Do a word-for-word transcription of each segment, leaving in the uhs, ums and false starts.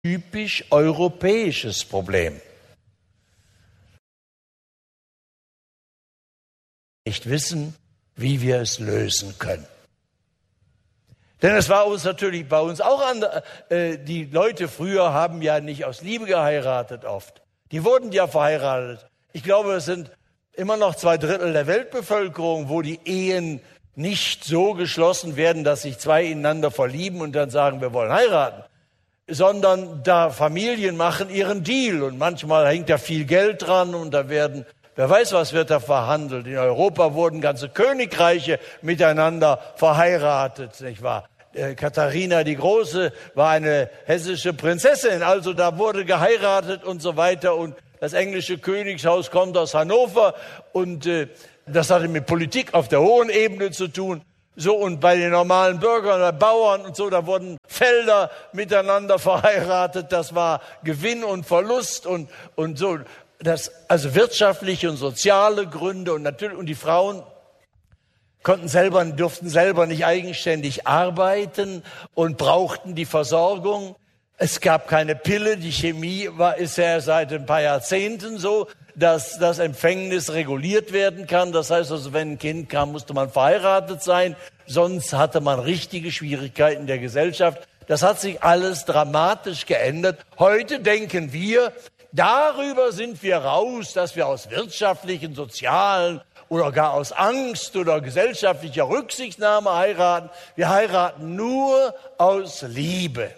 typisch europäisches Problem. Nicht wissen, wie wir es lösen können. Denn es war uns natürlich bei uns auch an, äh, die Leute früher haben ja nicht aus Liebe geheiratet oft. Die wurden ja verheiratet. Ich glaube, es sind immer noch zwei Drittel der Weltbevölkerung, wo die Ehen nicht so geschlossen werden, dass sich zwei ineinander verlieben und dann sagen, wir wollen heiraten. Sondern da Familien machen ihren Deal und manchmal hängt da viel Geld dran und da werden, wer weiß, was wird da verhandelt. In Europa wurden ganze Königreiche miteinander verheiratet, nicht wahr? Äh, Katharina die Große war eine hessische Prinzessin, also da wurde geheiratet und so weiter und das englische Königshaus kommt aus Hannover und äh, das hatte mit Politik auf der hohen Ebene zu tun. So, und bei den normalen Bürgern oder Bauern und so, da wurden Felder miteinander verheiratet. Das war Gewinn und Verlust und, und so. Das, also wirtschaftliche und soziale Gründe und natürlich, und die Frauen konnten selber, durften selber nicht eigenständig arbeiten und brauchten die Versorgung. Es gab keine Pille. Die Chemie war, ist ja seit ein paar Jahrzehnten so, dass das Empfängnis reguliert werden kann. Das heißt also, wenn ein Kind kam, musste man verheiratet sein. Sonst hatte man richtige Schwierigkeiten der Gesellschaft. Das hat sich alles dramatisch geändert. Heute denken wir, darüber sind wir raus, dass wir aus wirtschaftlichen, sozialen oder gar aus Angst oder gesellschaftlicher Rücksichtnahme heiraten. Wir heiraten nur aus Liebe.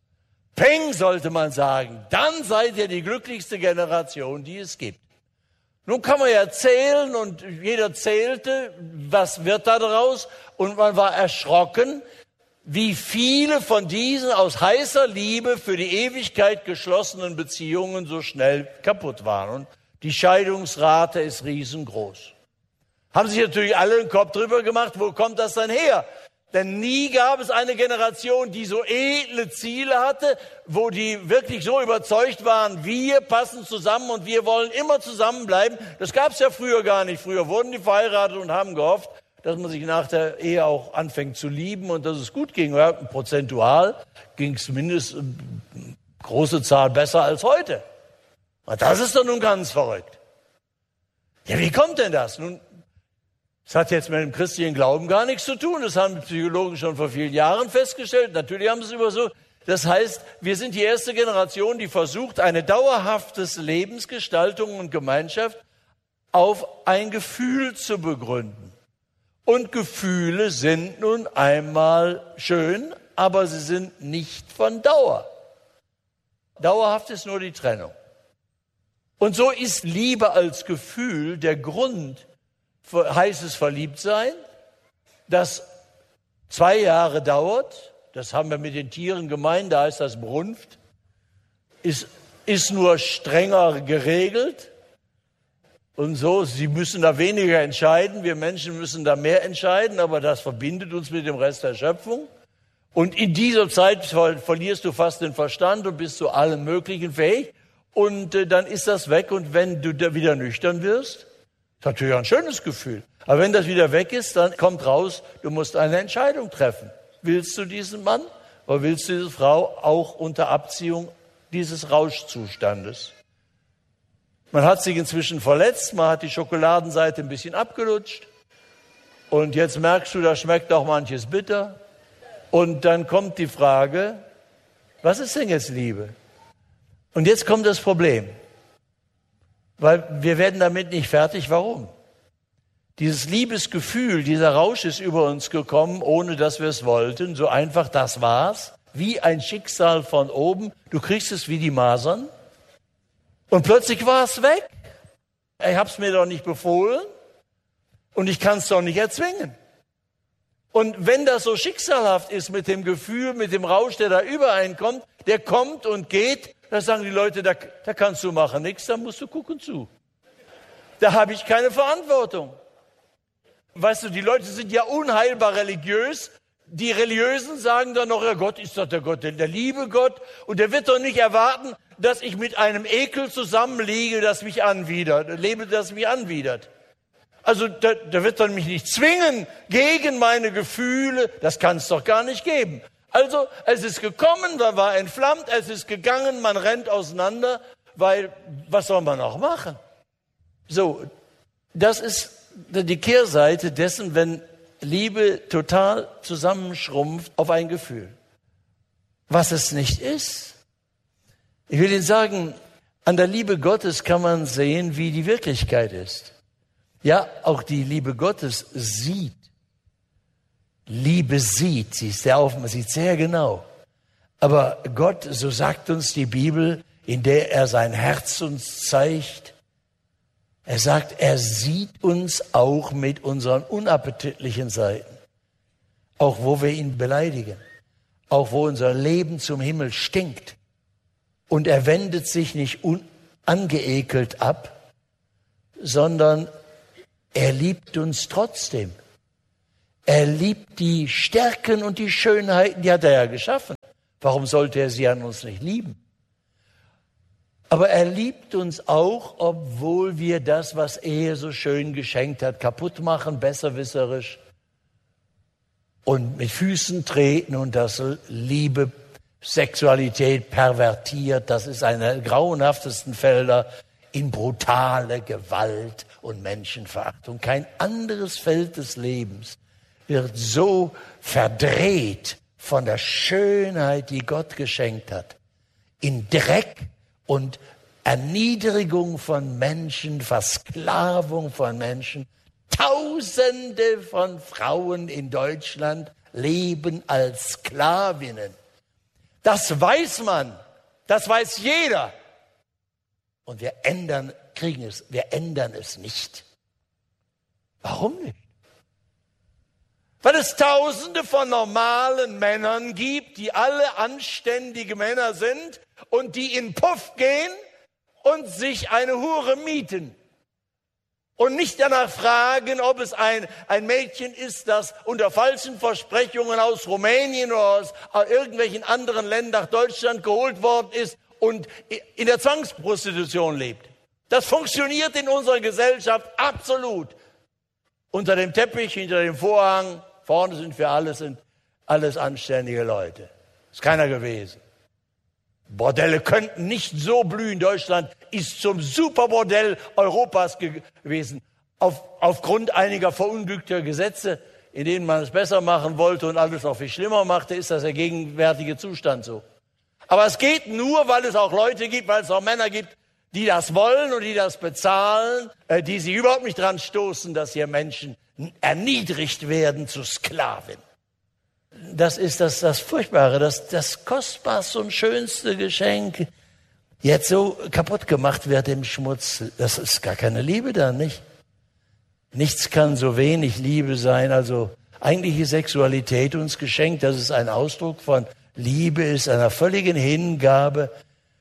Peng, sollte man sagen, dann seid ihr die glücklichste Generation, die es gibt. Nun kann man ja zählen und jeder zählte, was wird da draus? Und man war erschrocken, wie viele von diesen aus heißer Liebe für die Ewigkeit geschlossenen Beziehungen so schnell kaputt waren. Und die Scheidungsrate ist riesengroß. Haben sich natürlich alle den Kopf drüber gemacht, wo kommt das denn her? Denn nie gab es eine Generation, die so edle Ziele hatte, wo die wirklich so überzeugt waren, wir passen zusammen und wir wollen immer zusammenbleiben. Das gab es ja früher gar nicht. Früher wurden die verheiratet und haben gehofft, dass man sich nach der Ehe auch anfängt zu lieben und dass es gut ging. Ja, prozentual ging es zumindest eine große Zahl besser als heute. Und das ist doch nun ganz verrückt. Ja, wie kommt denn das? Nun, das hat jetzt mit dem christlichen Glauben gar nichts zu tun. Das haben die Psychologen schon vor vielen Jahren festgestellt. Natürlich haben sie es übersucht. Das heißt, wir sind die erste Generation, die versucht, eine dauerhafte Lebensgestaltung und Gemeinschaft auf ein Gefühl zu begründen. Und Gefühle sind nun einmal schön, aber sie sind nicht von Dauer. Dauerhaft ist nur die Trennung. Und so ist Liebe als Gefühl der Grund für heißes Verliebtsein, das zwei Jahre dauert. Das haben wir mit den Tieren gemein, da heißt das Brunft. Ist, ist nur strenger geregelt. Und so, sie müssen da weniger entscheiden, wir Menschen müssen da mehr entscheiden, aber das verbindet uns mit dem Rest der Schöpfung. Und in dieser Zeit ver- verlierst du fast den Verstand und bist zu allem Möglichen fähig. Und äh, dann ist das weg. Und wenn du da wieder nüchtern wirst, ist natürlich ein schönes Gefühl. Aber wenn das wieder weg ist, dann kommt raus, du musst eine Entscheidung treffen. Willst du diesen Mann oder willst du diese Frau auch unter Abziehung dieses Rauschzustandes? Man hat sich inzwischen verletzt, man hat die Schokoladenseite ein bisschen abgelutscht. Und jetzt merkst du, da schmeckt auch manches bitter. Und dann kommt die Frage, was ist denn jetzt Liebe? Und jetzt kommt das Problem. Weil wir werden damit nicht fertig. Warum? Dieses Liebesgefühl, dieser Rausch ist über uns gekommen, ohne dass wir es wollten. So einfach, das war's. Wie ein Schicksal von oben. Du kriegst es wie die Masern. Und plötzlich war es weg. Ich hab's mir doch nicht befohlen. Und ich kann es doch nicht erzwingen. Und wenn das so schicksalhaft ist mit dem Gefühl, mit dem Rausch, der da übereinkommt, der kommt und geht, da sagen die Leute, da, da kannst du machen nichts, da musst du gucken zu. Da habe ich keine Verantwortung. Weißt du, die Leute sind ja unheilbar religiös. Die Religiösen sagen dann noch, ja, Gott ist doch der Gott, der liebe Gott. Und der wird doch nicht erwarten, dass ich mit einem Ekel zusammenliege, das mich anwidert, lebe, das mich anwidert. Also der, der wird dann mich nicht zwingen gegen meine Gefühle. Das kann es doch gar nicht geben. Also es ist gekommen, da war entflammt, es ist gegangen, man rennt auseinander, weil was soll man auch machen? So, das ist die Kehrseite dessen, wenn Liebe total zusammenschrumpft auf ein Gefühl. Was es nicht ist. Ich will Ihnen sagen, an der Liebe Gottes kann man sehen, wie die Wirklichkeit ist. Ja, auch die Liebe Gottes sieht. Liebe sieht, sie ist sehr offen, sieht sehr genau. Aber Gott, so sagt uns die Bibel, in der er sein Herz uns zeigt, er sagt, er sieht uns auch mit unseren unappetitlichen Seiten. Auch wo wir ihn beleidigen. Auch wo unser Leben zum Himmel stinkt. Und er wendet sich nicht unangeekelt ab, sondern er liebt uns trotzdem. Er liebt die Stärken und die Schönheiten, die hat er ja geschaffen. Warum sollte er sie an uns nicht lieben? Aber er liebt uns auch, obwohl wir das, was er so schön geschenkt hat, kaputt machen, besserwisserisch und mit Füßen treten und das Liebe, Sexualität pervertiert. Das ist einer der grauenhaftesten Felder in brutale Gewalt und Menschenverachtung. Kein anderes Feld des Lebens wird so verdreht von der Schönheit, die Gott geschenkt hat, in Dreck und Erniedrigung von Menschen, Versklavung von Menschen. Tausende von Frauen in Deutschland leben als Sklavinnen. Das weiß man, das weiß jeder. Und wir ändern, kriegen es, wir ändern es nicht. Warum nicht? Weil es Tausende von normalen Männern gibt, die alle anständige Männer sind und die in Puff gehen und sich eine Hure mieten. Und nicht danach fragen, ob es ein, ein Mädchen ist, das unter falschen Versprechungen aus Rumänien oder aus irgendwelchen anderen Ländern nach Deutschland geholt worden ist und in der Zwangsprostitution lebt. Das funktioniert in unserer Gesellschaft absolut. Unter dem Teppich, hinter dem Vorhang, vorne sind wir alle, sind alles anständige Leute. Ist keiner gewesen. Bordelle könnten nicht so blühen. Deutschland ist zum Superbordell Europas gewesen. Auf, aufgrund einiger verunglückter Gesetze, in denen man es besser machen wollte und alles noch viel schlimmer machte, ist das der gegenwärtige Zustand so. Aber es geht nur, weil es auch Leute gibt, weil es auch Männer gibt, die das wollen und die das bezahlen, äh, die sich überhaupt nicht dran stoßen, dass hier Menschen erniedrigt werden zu Sklaven. Das ist das, das Furchtbare, das, das kostbarste und schönste Geschenk jetzt so kaputt gemacht wird im Schmutz. Das ist gar keine Liebe da, nicht? Nichts kann so wenig Liebe sein. Also eigentlich ist Sexualität uns geschenkt, dass es ein Ausdruck von Liebe ist, einer völligen Hingabe,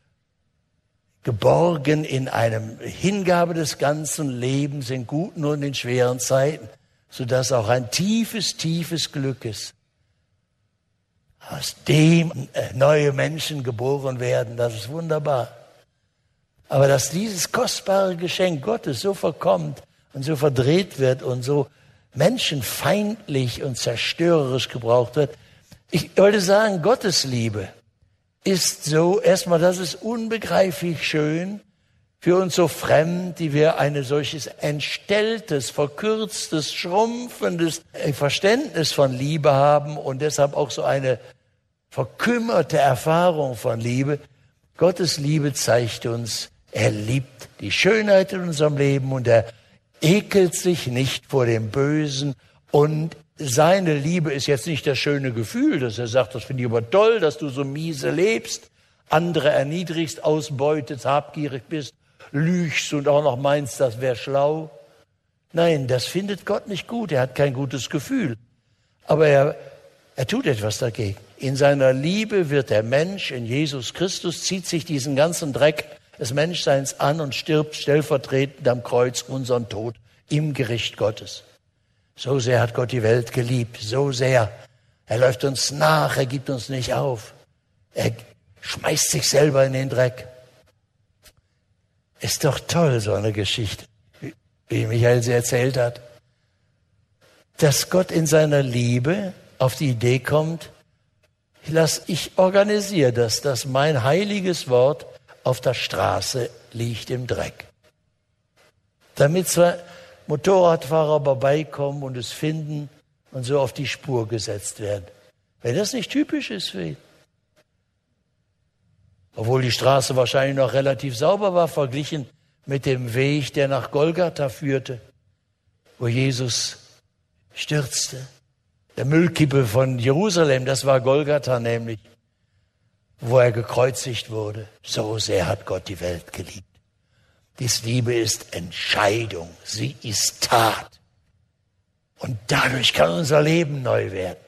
geborgen in einem Hingabe des ganzen Lebens, in guten und in schweren Zeiten, sodass auch ein tiefes, tiefes Glück ist. Aus dem neue Menschen geboren werden, das ist wunderbar. Aber dass dieses kostbare Geschenk Gottes so verkommt und so verdreht wird und so menschenfeindlich und zerstörerisch gebraucht wird. Ich wollte sagen, Gottes Liebe ist so, erstmal, das ist unbegreiflich schön, für uns so fremd, die wir ein solches entstelltes, verkürztes, schrumpfendes Verständnis von Liebe haben und deshalb auch so eine verkümmerte Erfahrung von Liebe. Gottes Liebe zeigt uns, er liebt die Schönheit in unserem Leben und er ekelt sich nicht vor dem Bösen. Und seine Liebe ist jetzt nicht das schöne Gefühl, dass er sagt, das finde ich aber toll, dass du so miese lebst, andere erniedrigst, ausbeutest, habgierig bist, lügst und auch noch meinst, das wäre schlau. Nein, das findet Gott nicht gut. Er hat kein gutes Gefühl. Aber er, er tut etwas dagegen. In seiner Liebe wird der Mensch in Jesus Christus, zieht sich diesen ganzen Dreck des Menschseins an und stirbt stellvertretend am Kreuz unseren Tod im Gericht Gottes. So sehr hat Gott die Welt geliebt, so sehr. Er läuft uns nach, er gibt uns nicht auf. Er schmeißt sich selber in den Dreck. Ist doch toll, so eine Geschichte, wie Michael sie erzählt hat. Dass Gott in seiner Liebe auf die Idee kommt, Ich, lass, ich organisiere das, dass mein heiliges Wort auf der Straße liegt im Dreck. Damit zwar Motorradfahrer vorbeikommen und es finden und so auf die Spur gesetzt werden. Wenn das nicht typisch ist für ihn. Obwohl die Straße wahrscheinlich noch relativ sauber war, verglichen mit dem Weg, der nach Golgatha führte, wo Jesus stürzte. Der Müllkippe von Jerusalem, das war Golgatha nämlich, wo er gekreuzigt wurde. So sehr hat Gott die Welt geliebt. Dies Liebe ist Entscheidung, sie ist Tat. Und dadurch kann unser Leben neu werden.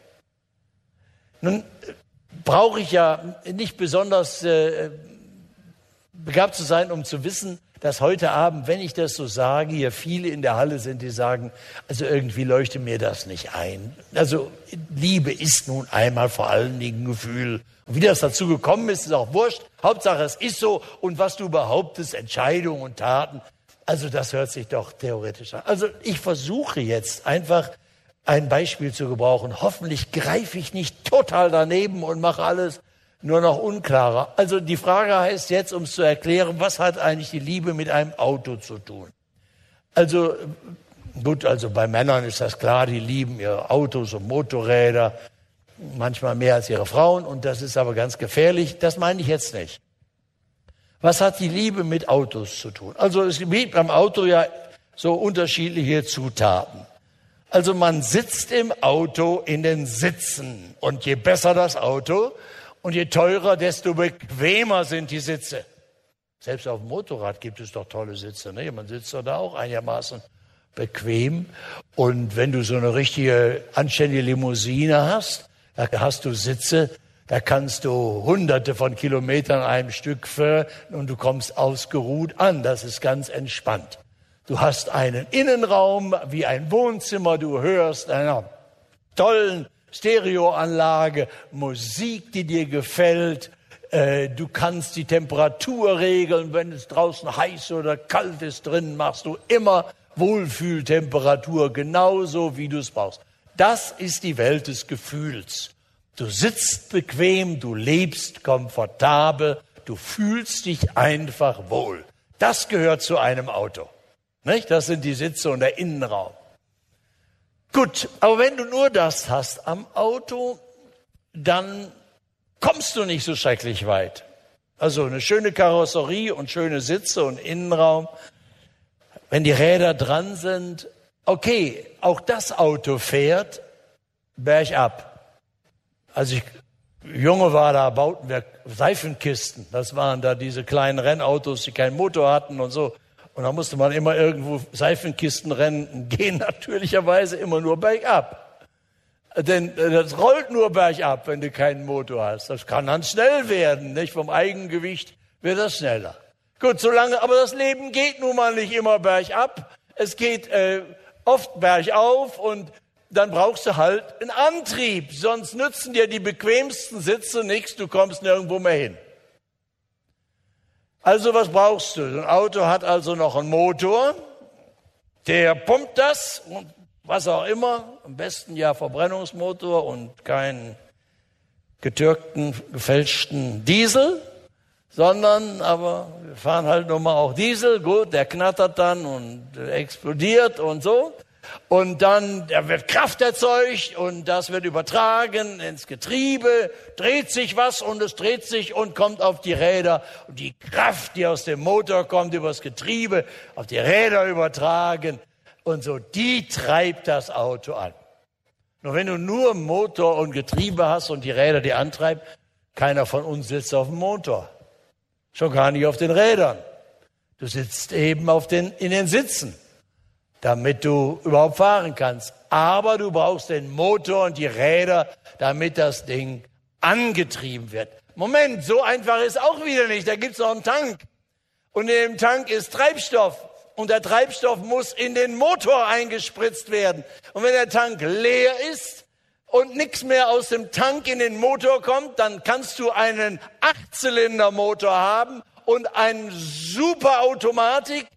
Nun brauche ich ja nicht besonders äh, begabt zu sein, um zu wissen, dass heute Abend, wenn ich das so sage, hier viele in der Halle sind, die sagen, also irgendwie leuchtet mir das nicht ein. Also Liebe ist nun einmal vor allen Dingen ein Gefühl. Und wie das dazu gekommen ist, ist auch wurscht. Hauptsache, es ist so. Und was du behauptest, Entscheidungen und Taten, also das hört sich doch theoretisch an. Also ich versuche jetzt einfach ein Beispiel zu gebrauchen. Hoffentlich greife ich nicht total daneben und mache alles nur noch unklarer. Also die Frage heißt jetzt, um es zu erklären, was hat eigentlich die Liebe mit einem Auto zu tun? Also gut, also bei Männern ist das klar, die lieben ihre Autos und Motorräder, manchmal mehr als ihre Frauen, und das ist aber ganz gefährlich. Das meine ich jetzt nicht. Was hat die Liebe mit Autos zu tun? Also es gibt beim Auto ja so unterschiedliche Zutaten. Also man sitzt im Auto in den Sitzen, und je besser das Auto und je teurer, desto bequemer sind die Sitze. Selbst auf dem Motorrad gibt es doch tolle Sitze, ne? Man sitzt doch da auch einigermaßen bequem. Und wenn du so eine richtige anständige Limousine hast, da hast du Sitze, da kannst du hunderte von Kilometern an einem Stück fahren und du kommst ausgeruht an. Das ist ganz entspannt. Du hast einen Innenraum wie ein Wohnzimmer, du hörst einer tollen Stereoanlage, Musik, die dir gefällt. Du kannst die Temperatur regeln, wenn es draußen heiß oder kalt ist. Drin machst du immer Wohlfühltemperatur, genauso wie du es brauchst. Das ist die Welt des Gefühls. Du sitzt bequem, du lebst komfortabel, du fühlst dich einfach wohl. Das gehört zu einem Auto. Nicht? Das sind die Sitze und der Innenraum. Gut, aber wenn du nur das hast am Auto, dann kommst du nicht so schrecklich weit. Also eine schöne Karosserie und schöne Sitze und Innenraum. Wenn die Räder dran sind, okay, auch das Auto fährt bergab. Als ich Junge war, da bauten wir Seifenkisten. Das waren da diese kleinen Rennautos, die keinen Motor hatten und so. Und da musste man immer irgendwo Seifenkistenrennen gehen, natürlicherweise immer nur bergab. Denn das rollt nur bergab, wenn du keinen Motor hast. Das kann dann schnell werden, nicht? Vom Eigengewicht wird das schneller. Gut, solange, aber das Leben geht nun mal nicht immer bergab. Es geht äh, oft bergauf, und dann brauchst du halt einen Antrieb. Sonst nützen dir die bequemsten Sitze nichts, du kommst nirgendwo mehr hin. Also was brauchst du? Ein Auto hat also noch einen Motor, der pumpt das und was auch immer. Am besten ja Verbrennungsmotor und keinen getürkten, gefälschten Diesel. Sondern, aber wir fahren halt nun mal auch Diesel, gut, der knattert dann und explodiert und so. Und dann da wird Kraft erzeugt und das wird übertragen ins Getriebe, dreht sich was und es dreht sich und kommt auf die Räder. Und die Kraft, die aus dem Motor kommt, übers Getriebe, auf die Räder übertragen und so, die treibt das Auto an. Nur wenn du nur Motor und Getriebe hast und die Räder die antreiben, keiner von uns sitzt auf dem Motor. Schon gar nicht auf den Rädern. Du sitzt eben auf den, in den Sitzen, damit du überhaupt fahren kannst. Aber du brauchst den Motor und die Räder, damit das Ding angetrieben wird. Moment, so einfach ist auch wieder nicht. Da gibt's noch einen Tank. Und in dem Tank ist Treibstoff. Und der Treibstoff muss in den Motor eingespritzt werden. Und wenn der Tank leer ist und nichts mehr aus dem Tank in den Motor kommt, dann kannst du einen Achtzylindermotor haben und eine super Automatik,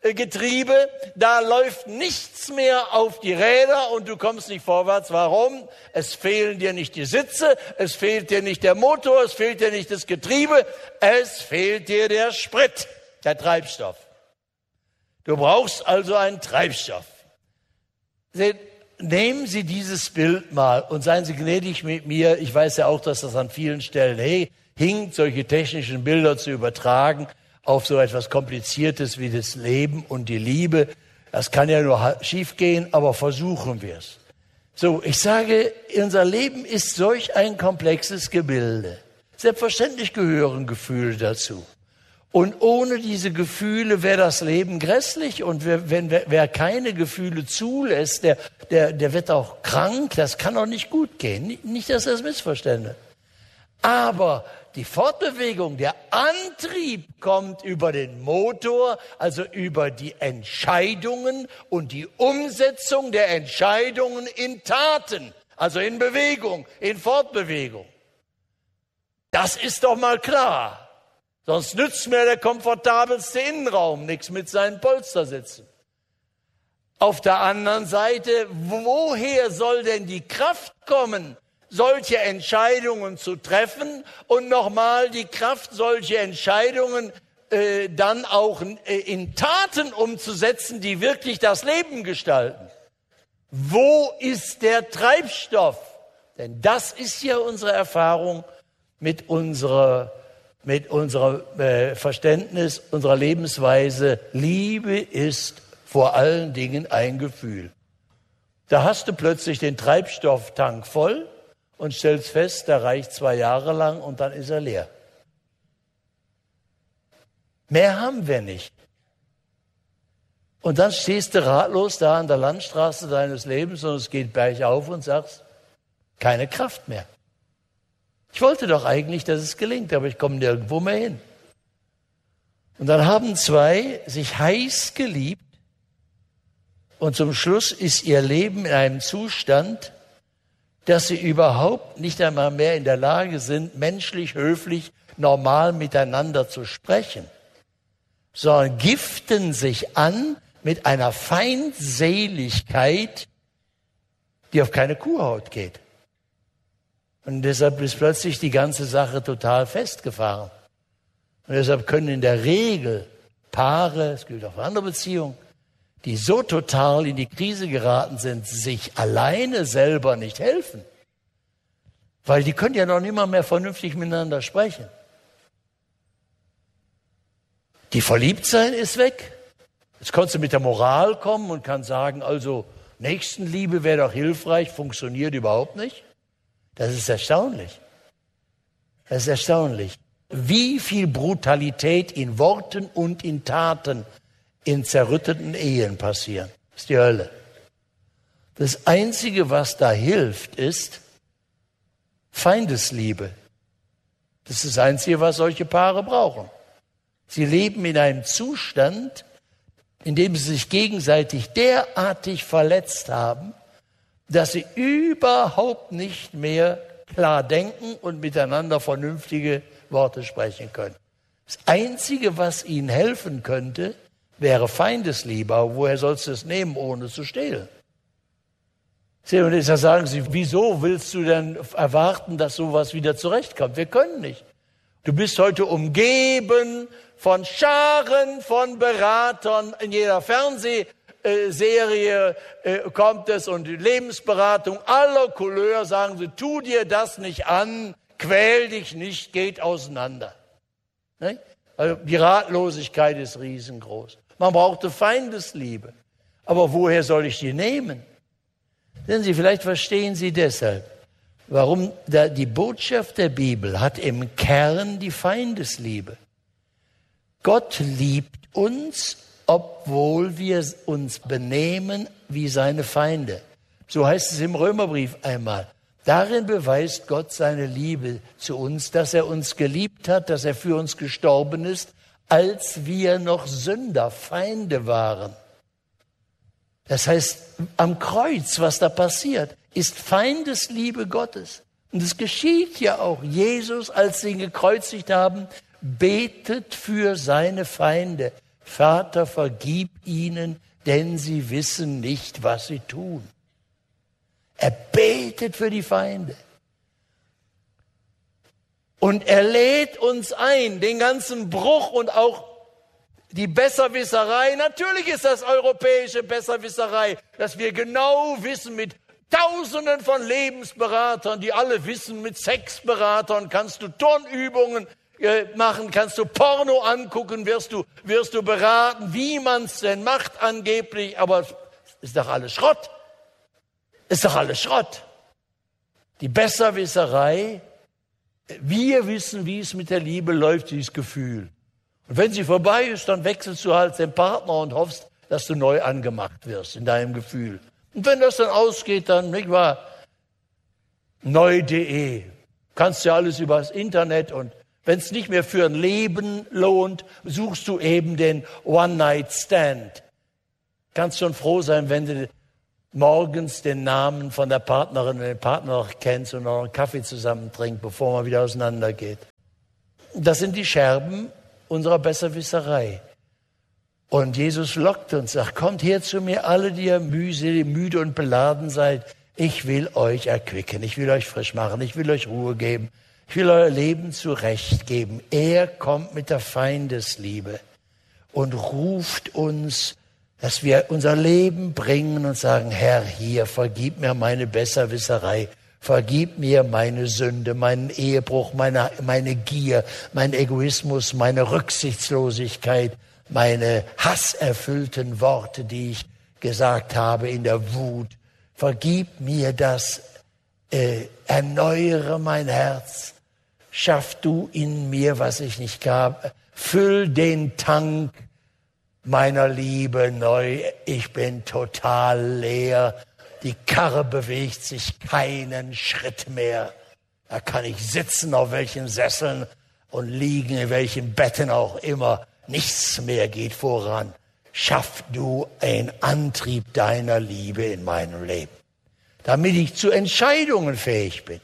Getriebe, da läuft nichts mehr auf die Räder und du kommst nicht vorwärts. Warum? Es fehlen dir nicht die Sitze, es fehlt dir nicht der Motor, es fehlt dir nicht das Getriebe, es fehlt dir der Sprit, der Treibstoff. Du brauchst also einen Treibstoff. Seht, nehmen Sie dieses Bild mal und seien Sie gnädig mit mir. Ich weiß ja auch, dass das an vielen Stellen hey, hinkt, solche technischen Bilder zu übertragen auf so etwas Kompliziertes wie das Leben und die Liebe. Das kann ja nur schief gehen, aber versuchen wir es. So, ich sage, unser Leben ist solch ein komplexes Gebilde. Selbstverständlich gehören Gefühle dazu. Und ohne diese Gefühle wäre das Leben grässlich. Und wer, wenn, wer, wer keine Gefühle zulässt, der, der, der wird auch krank. Das kann auch nicht gut gehen. Nicht, dass das missverstände. Aber die Fortbewegung, der Antrieb kommt über den Motor, also über die Entscheidungen und die Umsetzung der Entscheidungen in Taten, also in Bewegung, in Fortbewegung. Das ist doch mal klar. Sonst nützt mir der komfortabelste Innenraum nichts mit seinen Polstersitzen. Auf der anderen Seite, woher soll denn die Kraft kommen, solche Entscheidungen zu treffen und nochmal die Kraft, solche Entscheidungen äh, dann auch äh, in Taten umzusetzen, die wirklich das Leben gestalten? Wo ist der Treibstoff? Denn das ist ja unsere Erfahrung mit unserer mit unserem äh, Verständnis, unserer Lebensweise. Liebe ist vor allen Dingen ein Gefühl. Da hast du plötzlich den Treibstofftank voll und stellst fest, der reicht zwei Jahre lang und dann ist er leer. Mehr haben wir nicht. Und dann stehst du ratlos da an der Landstraße deines Lebens und es geht bergauf und sagst, keine Kraft mehr. Ich wollte doch eigentlich, dass es gelingt, aber ich komme nirgendwo mehr hin. Und dann haben zwei sich heiß geliebt und zum Schluss ist ihr Leben in einem Zustand, dass sie überhaupt nicht einmal mehr in der Lage sind, menschlich, höflich, normal miteinander zu sprechen, sondern giften sich an mit einer Feindseligkeit, die auf keine Kuhhaut geht. Und deshalb ist plötzlich die ganze Sache total festgefahren. Und deshalb können in der Regel Paare, es gilt auch für andere Beziehungen, die so total in die Krise geraten sind, sich alleine selber nicht helfen. Weil die können ja noch nicht mal mehr vernünftig miteinander sprechen. Die Verliebtsein ist weg. Jetzt kannst du mit der Moral kommen und kann sagen, also Nächstenliebe wäre doch hilfreich, funktioniert überhaupt nicht. Das ist erstaunlich. Das ist erstaunlich. Wie viel Brutalität in Worten und in Taten in zerrütteten Ehen passieren. Das ist die Hölle. Das Einzige, was da hilft, ist Feindesliebe. Das ist das Einzige, was solche Paare brauchen. Sie leben in einem Zustand, in dem sie sich gegenseitig derartig verletzt haben, dass sie überhaupt nicht mehr klar denken und miteinander vernünftige Worte sprechen können. Das Einzige, was ihnen helfen könnte, wäre Feindesliebe. Aber woher sollst du es nehmen, ohne zu stehlen? Und jetzt sagen sie, wieso willst du denn erwarten, dass sowas wieder zurechtkommt? Wir können nicht. Du bist heute umgeben von Scharen von Beratern in jeder Fernsehserie äh, kommt es und die Lebensberatung aller Couleur sagen sie, tu dir das nicht an, quäl dich nicht, geht auseinander. Ne? Also die Ratlosigkeit ist riesengroß. Man brauchte Feindesliebe. Aber woher soll ich die nehmen? Denn Sie, vielleicht verstehen Sie deshalb, warum da die Botschaft der Bibel hat im Kern die Feindesliebe. Gott liebt uns, obwohl wir uns benehmen wie seine Feinde. So heißt es im Römerbrief einmal. Darin beweist Gott seine Liebe zu uns, dass er uns geliebt hat, dass er für uns gestorben ist, als wir noch Sünder, Feinde waren. Das heißt, am Kreuz, was da passiert, ist Feindesliebe Gottes. Und es geschieht ja auch. Jesus, als sie ihn gekreuzigt haben, betet für seine Feinde. Vater, vergib ihnen, denn sie wissen nicht, was sie tun. Er betet für die Feinde. Und er lädt uns ein, den ganzen Bruch und auch die Besserwisserei. Natürlich ist das europäische Besserwisserei, dass wir genau wissen, mit Tausenden von Lebensberatern, die alle wissen, mit Sexberatern kannst du Turnübungen äh, machen, kannst du Porno angucken, wirst du, wirst du beraten, wie man es denn macht angeblich. Aber ist doch alles Schrott. Ist doch alles Schrott. Die Besserwisserei, wir wissen, wie es mit der Liebe läuft, dieses Gefühl. Und wenn sie vorbei ist, dann wechselst du halt den Partner und hoffst, dass du neu angemacht wirst in deinem Gefühl. Und wenn das dann ausgeht, dann, nicht wahr, neu punkt de. Kannst ja alles übers Internet und wenn es nicht mehr für ein Leben lohnt, suchst du eben den One-Night-Stand. Kannst schon froh sein, wenn du morgens den Namen von der Partnerin und den Partner noch kennst und noch einen Kaffee zusammen trinkt, bevor man wieder auseinandergeht. Das sind die Scherben unserer Besserwisserei. Und Jesus lockt uns, sagt, kommt her zu mir, alle, die ihr müde und beladen seid. Ich will euch erquicken, ich will euch frisch machen, ich will euch Ruhe geben, ich will euer Leben zurechtgeben. Er kommt mit der Feindesliebe und ruft uns, dass wir unser Leben bringen und sagen, Herr, hier, vergib mir meine Besserwisserei, vergib mir meine Sünde, meinen Ehebruch, meine, meine Gier, mein Egoismus, meine Rücksichtslosigkeit, meine hasserfüllten Worte, die ich gesagt habe in der Wut. Vergib mir das, äh, erneuere mein Herz, schaff du in mir, was ich nicht gab, füll den Tank meiner Liebe neu, ich bin total leer, die Karre bewegt sich keinen Schritt mehr. Da kann ich sitzen auf welchen Sesseln und liegen, in welchen Betten auch immer. Nichts mehr geht voran. Schaff du einen Antrieb deiner Liebe in meinem Leben, damit ich zu Entscheidungen fähig bin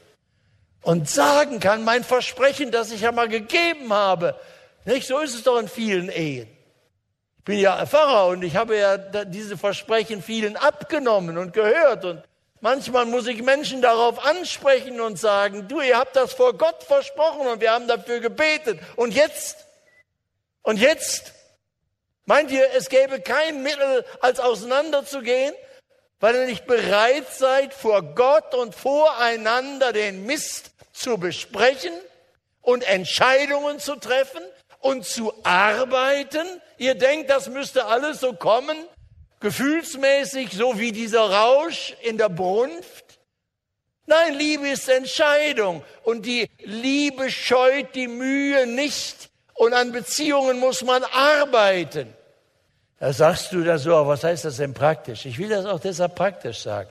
und sagen kann, mein Versprechen, das ich ja mal gegeben habe, nicht? So ist es doch in vielen Ehen. Ich bin ja Pfarrer und ich habe ja diese Versprechen vielen abgenommen und gehört. Und manchmal muss ich Menschen darauf ansprechen und sagen, du, ihr habt das vor Gott versprochen und wir haben dafür gebetet. Und jetzt? Und jetzt? Meint ihr, es gäbe kein Mittel, als auseinanderzugehen, weil ihr nicht bereit seid, vor Gott und voreinander den Mist zu besprechen und Entscheidungen zu treffen und zu arbeiten? Ihr denkt, das müsste alles so kommen, gefühlsmäßig, so wie dieser Rausch in der Brunft? Nein, Liebe ist Entscheidung und die Liebe scheut die Mühe nicht und an Beziehungen muss man arbeiten. Da sagst du das so, aber was heißt das denn praktisch? Ich will das auch deshalb praktisch sagen.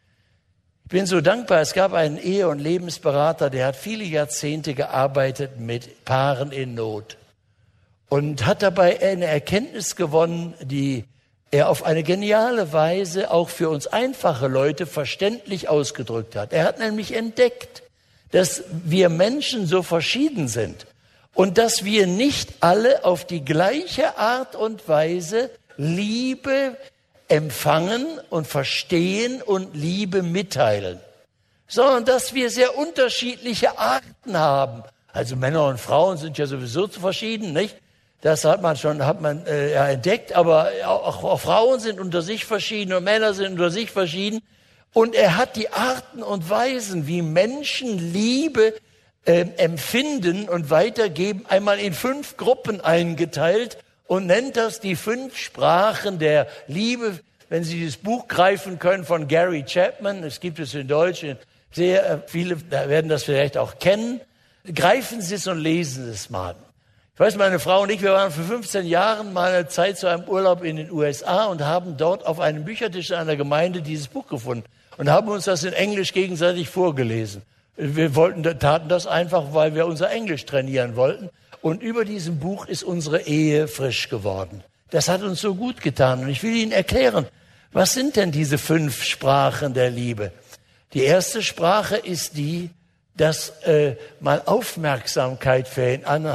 Ich bin so dankbar, es gab einen Ehe- und Lebensberater, der hat viele Jahrzehnte gearbeitet mit Paaren in Not. Und hat dabei eine Erkenntnis gewonnen, die er auf eine geniale Weise auch für uns einfache Leute verständlich ausgedrückt hat. Er hat nämlich entdeckt, dass wir Menschen so verschieden sind und dass wir nicht alle auf die gleiche Art und Weise Liebe empfangen und verstehen und Liebe mitteilen, sondern dass wir sehr unterschiedliche Arten haben. Also Männer und Frauen sind ja sowieso zu verschieden, nicht? Das hat man schon hat man äh, ja, entdeckt, aber auch, auch Frauen sind unter sich verschieden und Männer sind unter sich verschieden. Und er hat die Arten und Weisen, wie Menschen Liebe äh, empfinden und weitergeben, einmal in fünf Gruppen eingeteilt und nennt das die fünf Sprachen der Liebe. Wenn Sie das Buch greifen können von Gary Chapman, es gibt es in Deutsch, sehr viele werden das vielleicht auch kennen, greifen Sie es und lesen es mal. Ich weiß, meine Frau und ich, wir waren vor fünfzehn Jahren mal eine Zeit zu einem Urlaub in den U S A und haben dort auf einem Büchertisch in einer Gemeinde dieses Buch gefunden und haben uns das in Englisch gegenseitig vorgelesen. Wir wollten, taten das einfach, weil wir unser Englisch trainieren wollten. Und über diesem Buch ist unsere Ehe frisch geworden. Das hat uns so gut getan. Und ich will Ihnen erklären, was sind denn diese fünf Sprachen der Liebe? Die erste Sprache ist die, dass äh, man Aufmerksamkeit für ihn an hat,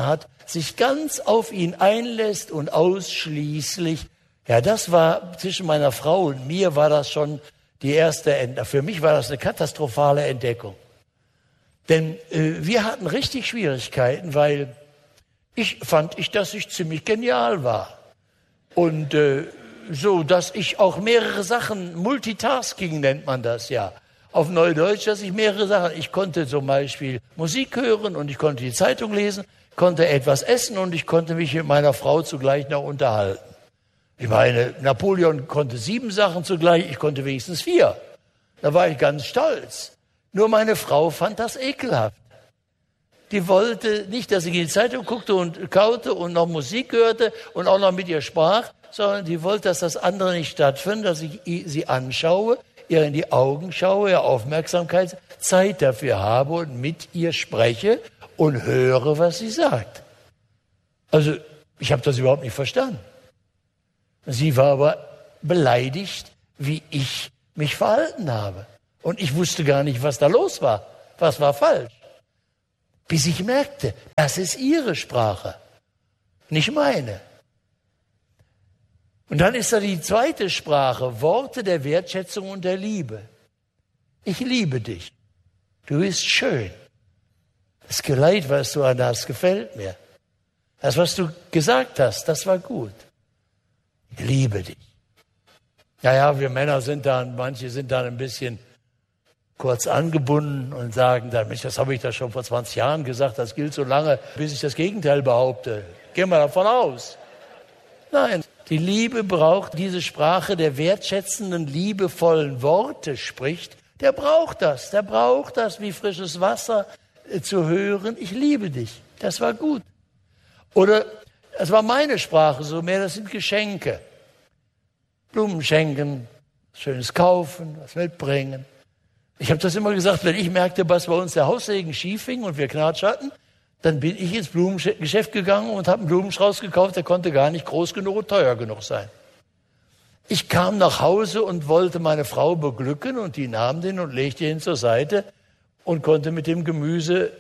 sich ganz auf ihn einlässt und ausschließlich, ja, das war zwischen meiner Frau und mir war das schon die erste Entdeckung. Für mich war das eine katastrophale Entdeckung. Denn äh, wir hatten richtig Schwierigkeiten, weil ich fand, ich, dass ich ziemlich genial war. Und äh, so, dass ich auch mehrere Sachen, Multitasking nennt man das ja, auf Neudeutsch, dass ich mehrere Sachen, ich konnte zum Beispiel Musik hören und ich konnte die Zeitung lesen, konnte etwas essen und ich konnte mich mit meiner Frau zugleich noch unterhalten. Ich meine, Napoleon konnte sieben Sachen zugleich, ich konnte wenigstens vier. Da war ich ganz stolz. Nur meine Frau fand das ekelhaft. Die wollte nicht, dass ich in die Zeitung guckte und kaute und noch Musik hörte und auch noch mit ihr sprach, sondern die wollte, dass das andere nicht stattfindet, dass ich sie anschaue, ihr in die Augen schaue, ihr Aufmerksamkeit, Zeit dafür habe und mit ihr spreche und höre, was sie sagt. Also, ich habe das überhaupt nicht verstanden. Sie war aber beleidigt, wie ich mich verhalten habe. Und ich wusste gar nicht, was da los war. Was war falsch? Bis ich merkte, das ist ihre Sprache, nicht meine. Und dann ist da die zweite Sprache, Worte der Wertschätzung und der Liebe. Ich liebe dich. Du bist schön. Das Geleit, was du anhast, gefällt mir. Das, was du gesagt hast, das war gut. Ich liebe dich. Ja, ja, wir Männer sind dann, manche sind dann ein bisschen kurz angebunden und sagen dann, Mensch, das habe ich da schon vor zwanzig Jahren gesagt, das gilt so lange, bis ich das Gegenteil behaupte. Gehen wir davon aus. Nein, die Liebe braucht diese Sprache der wertschätzenden, liebevollen Worte spricht. Der braucht das, der braucht das wie frisches Wasser äh, zu hören. Ich liebe dich, das war gut. Oder, das war meine Sprache so mehr, das sind Geschenke. Blumen schenken, schönes kaufen, was mitbringen. Ich habe das immer gesagt, wenn ich merkte, dass bei uns der Haussegen schief hing und wir Knatsch hatten, dann bin ich ins Blumengeschäft gegangen und habe einen Blumenstrauß gekauft, der konnte gar nicht groß genug und teuer genug sein. Ich kam nach Hause und wollte meine Frau beglücken und die nahm den und legte ihn zur Seite und konnte mit dem Gemüse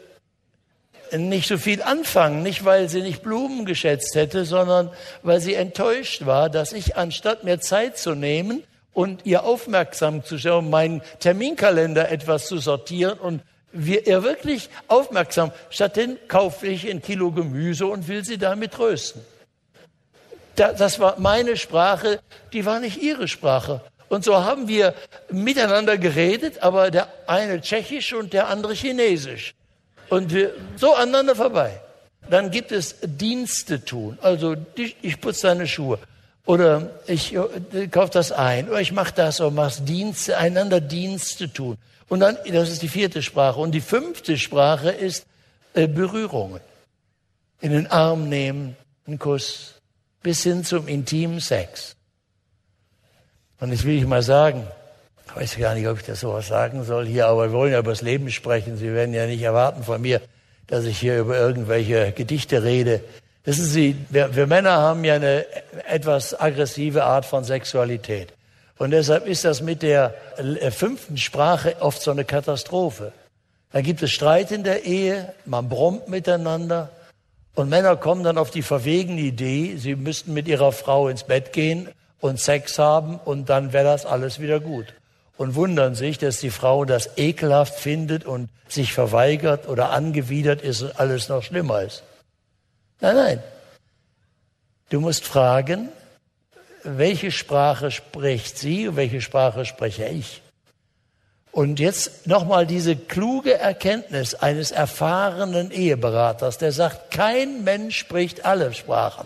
nicht so viel anfangen. Nicht, weil sie nicht Blumen geschätzt hätte, sondern weil sie enttäuscht war, dass ich, anstatt mir Zeit zu nehmen und ihr aufmerksam zu schauen, meinen Terminkalender etwas zu sortieren und wir, ihr wirklich aufmerksam, stattdessen kaufe ich ein Kilo Gemüse und will sie damit trösten. Da, das war meine Sprache, die war nicht ihre Sprache. Und so haben wir miteinander geredet, aber der eine Tschechisch und der andere Chinesisch. Und wir so aneinander vorbei. Dann gibt es Dienste tun. Also ich putze deine Schuhe. Oder ich kaufe das ein. Oder ich mache das oder mach's Dienste, einander Dienste tun. Und dann, das ist die vierte Sprache. Und die fünfte Sprache ist äh, Berührungen. In den Arm nehmen, einen Kuss, bis hin zum intimen Sex. Und jetzt will ich mal sagen, ich weiß gar nicht, ob ich das sowas sagen soll hier, aber wir wollen ja über das Leben sprechen. Sie werden ja nicht erwarten von mir, dass ich hier über irgendwelche Gedichte rede. Wissen Sie, wir, wir Männer haben ja eine etwas aggressive Art von Sexualität. Und deshalb ist das mit der fünften Sprache oft so eine Katastrophe. Da gibt es Streit in der Ehe, man brummt miteinander und Männer kommen dann auf die verwegene Idee, sie müssten mit ihrer Frau ins Bett gehen und Sex haben und dann wäre das alles wieder gut. Und wundern sich, dass die Frau das ekelhaft findet und sich verweigert oder angewidert ist und alles noch schlimmer ist. Nein, nein. Du musst fragen, welche Sprache spricht sie und welche Sprache spreche ich? Und jetzt nochmal diese kluge Erkenntnis eines erfahrenen Eheberaters, der sagt, kein Mensch spricht alle Sprachen.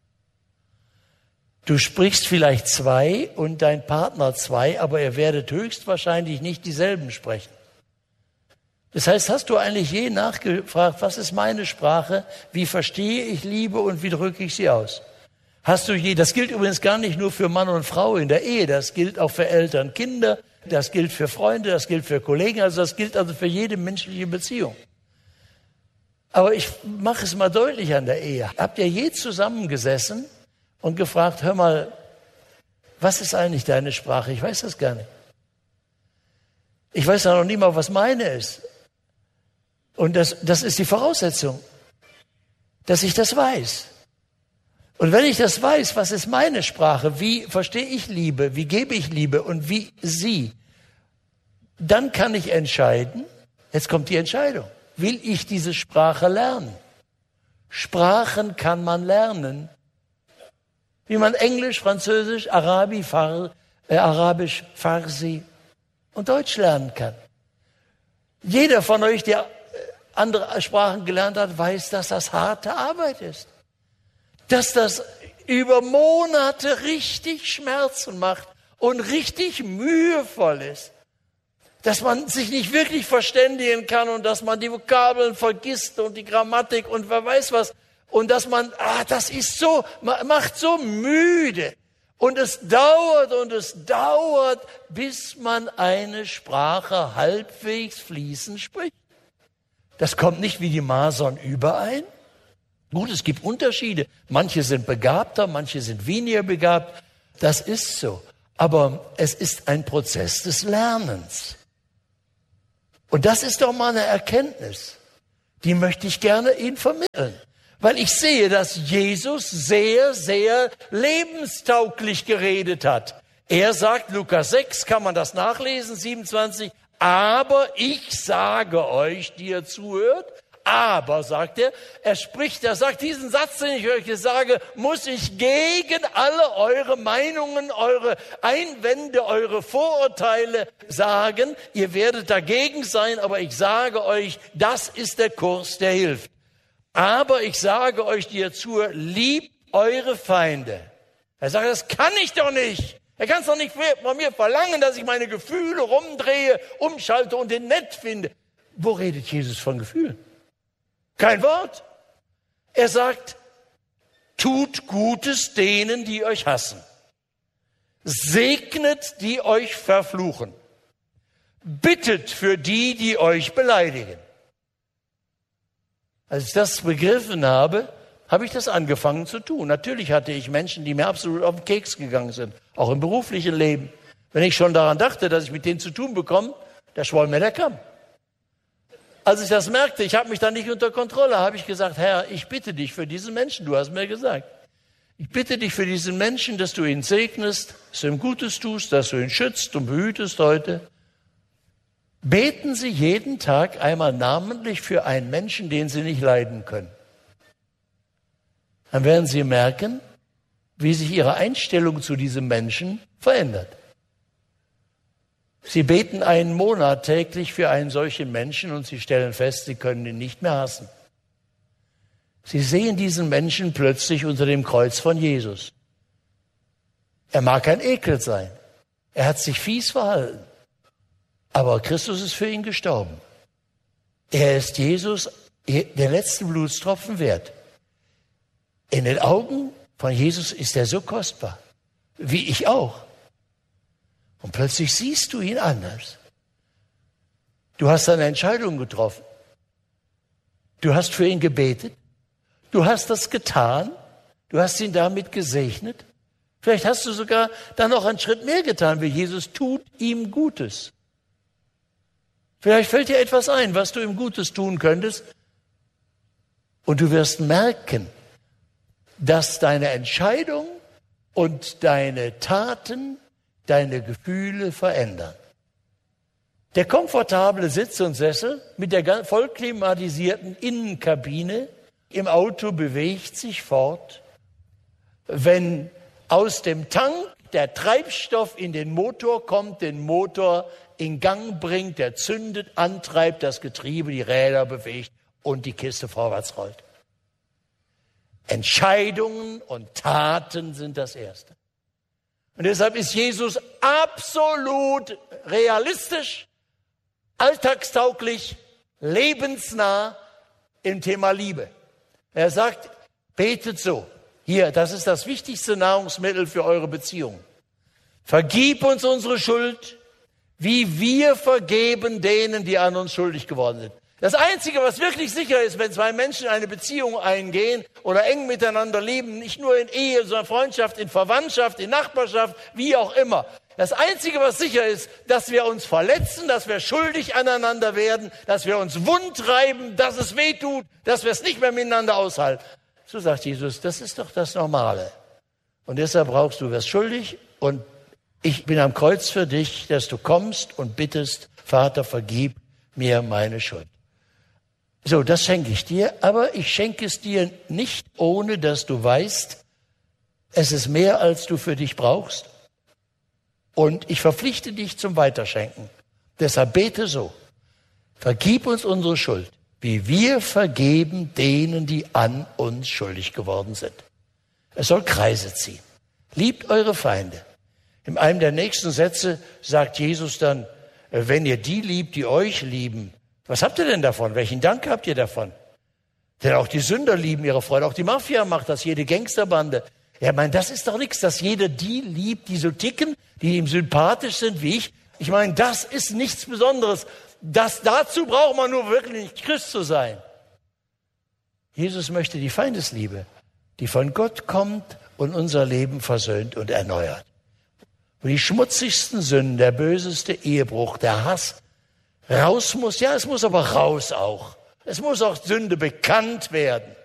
Du sprichst vielleicht zwei und dein Partner zwei, aber ihr werdet höchstwahrscheinlich nicht dieselben sprechen. Das heißt, hast du eigentlich je nachgefragt, was ist meine Sprache, wie verstehe ich Liebe und wie drücke ich sie aus? Hast du je, das gilt übrigens gar nicht nur für Mann und Frau in der Ehe, das gilt auch für Eltern, Kinder, das gilt für Freunde, das gilt für Kollegen, also das gilt also für jede menschliche Beziehung. Aber ich mache es mal deutlich an der Ehe. Habt ihr je zusammengesessen und gefragt, hör mal, was ist eigentlich deine Sprache? Ich weiß das gar nicht. Ich weiß ja noch nie mal, was meine ist. Und das, das ist die Voraussetzung. dass ich das weiß. Und wenn ich das weiß, was ist meine Sprache, wie verstehe ich Liebe, wie gebe ich Liebe und wie sie, dann kann ich entscheiden, jetzt kommt die Entscheidung, will ich diese Sprache lernen? Sprachen kann man lernen, wie man Englisch, Französisch, Arabi, Far, äh, Arabisch, Farsi und Deutsch lernen kann. Jeder von euch, der andere Sprachen gelernt hat, weiß, dass das harte Arbeit ist. Dass das über Monate richtig Schmerzen macht und richtig mühevoll ist. Dass man sich nicht wirklich verständigen kann und dass man die Vokabeln vergisst und die Grammatik und wer weiß was. Und dass man, ah, das ist so, macht so müde. Und es dauert und es dauert, bis man eine Sprache halbwegs fließend spricht. Das kommt nicht wie die Masern überein. Gut, es gibt Unterschiede. Manche sind begabter, manche sind weniger begabt. Das ist so. Aber es ist ein Prozess des Lernens. Und das ist doch mal eine Erkenntnis. Die möchte ich gerne Ihnen vermitteln. Weil ich sehe, dass Jesus sehr, sehr lebenstauglich geredet hat. Er sagt, Lukas sechs, kann man das nachlesen, siebenundzwanzig, aber ich sage euch, die ihr zuhört, aber, sagt er, er spricht, er sagt, diesen Satz, den ich euch sage, muss ich gegen alle eure Meinungen, eure Einwände, eure Vorurteile sagen. Ihr werdet dagegen sein, aber ich sage euch, das ist der Kurs, der hilft. Aber ich sage euch, die ihr zuhört, liebt eure Feinde. Er sagt, das kann ich doch nicht. Er kann es doch nicht von mir verlangen, dass ich meine Gefühle rumdrehe, umschalte und den nett finde. Wo redet Jesus von Gefühlen? Kein Wort. Er sagt, tut Gutes denen, die euch hassen. Segnet, die euch verfluchen. Bittet für die, die euch beleidigen. Als ich das begriffen habe, habe ich das angefangen zu tun. Natürlich hatte ich Menschen, die mir absolut auf den Keks gegangen sind, auch im beruflichen Leben. Wenn ich schon daran dachte, dass ich mit denen zu tun bekomme, da schwoll mir der Kamm. Als ich das merkte, ich habe mich dann nicht unter Kontrolle, habe ich gesagt, Herr, ich bitte dich für diesen Menschen, du hast mir gesagt, ich bitte dich für diesen Menschen, dass du ihn segnest, dass du ihm Gutes tust, dass du ihn schützt und behütest heute. Beten Sie jeden Tag einmal namentlich für einen Menschen, den Sie nicht leiden können. Dann werden Sie merken, wie sich Ihre Einstellung zu diesem Menschen verändert. Sie beten einen Monat täglich für einen solchen Menschen und Sie stellen fest, Sie können ihn nicht mehr hassen. Sie sehen diesen Menschen plötzlich unter dem Kreuz von Jesus. Er mag ein Ekel sein. Er hat sich fies verhalten. Aber Christus ist für ihn gestorben. Er ist Jesus den letzten Blutstropfen wert. In den Augen von Jesus ist er so kostbar, wie ich auch. Und plötzlich siehst du ihn anders. Du hast eine Entscheidung getroffen. Du hast für ihn gebetet. Du hast das getan. Du hast ihn damit gesegnet. Vielleicht hast du sogar dann noch einen Schritt mehr getan, wie Jesus tut ihm Gutes. Vielleicht fällt dir etwas ein, was du ihm Gutes tun könntest. Und du wirst merken, dass deine Entscheidung und deine Taten deine Gefühle verändern. Der komfortable Sitz und Sessel mit der voll klimatisierten Innenkabine im Auto bewegt sich fort, wenn aus dem Tank der Treibstoff in den Motor kommt, den Motor in Gang bringt, der zündet, antreibt, das Getriebe, die Räder bewegt und die Kiste vorwärts rollt. Entscheidungen und Taten sind das Erste. Und deshalb ist Jesus absolut realistisch, alltagstauglich, lebensnah im Thema Liebe. Er sagt, betet so. Hier, das ist das wichtigste Nahrungsmittel für eure Beziehung. Vergib uns unsere Schuld, wie wir vergeben denen, die an uns schuldig geworden sind. Das Einzige, was wirklich sicher ist, wenn zwei Menschen eine Beziehung eingehen oder eng miteinander leben, nicht nur in Ehe, sondern Freundschaft, in Verwandtschaft, in Nachbarschaft, wie auch immer. Das Einzige, was sicher ist, dass wir uns verletzen, dass wir schuldig aneinander werden, dass wir uns wund reiben, dass es weh tut, dass wir es nicht mehr miteinander aushalten. So sagt Jesus, das ist doch das Normale. Und deshalb brauchst du, wirst schuldig und ich bin am Kreuz für dich, dass du kommst und bittest, Vater, vergib mir meine Schuld. So, das schenke ich dir, aber ich schenke es dir nicht, ohne dass du weißt, es ist mehr, als du für dich brauchst. Und ich verpflichte dich zum Weiterschenken. Deshalb bete so. Vergib uns unsere Schuld, wie wir vergeben denen, die an uns schuldig geworden sind. Es soll Kreise ziehen. Liebt eure Feinde. In einem der nächsten Sätze sagt Jesus dann, wenn ihr die liebt, die euch lieben, was habt ihr denn davon? Welchen Dank habt ihr davon? Denn auch die Sünder lieben ihre Freunde. Auch die Mafia macht das, jede Gangsterbande. Ja, ich meine, das ist doch nichts, dass jeder die liebt, die so ticken, die ihm sympathisch sind wie ich. Ich meine, das ist nichts Besonderes. Das, dazu braucht man nur wirklich nicht Christ zu sein. Jesus möchte die Feindesliebe, die von Gott kommt und unser Leben versöhnt und erneuert. Und die schmutzigsten Sünden, der böseste Ehebruch, der Hass, raus muss. Ja, es muss aber raus auch. Es muss auch Sünde bekannt werden.